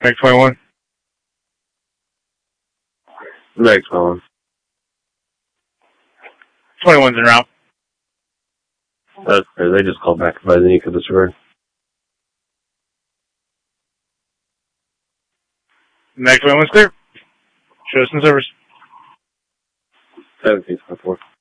Mag 21. Mag 21. 21's en route. That's fair. They just called back by the Nico disregard. Mag 21's clear. Show us in service. 17.4.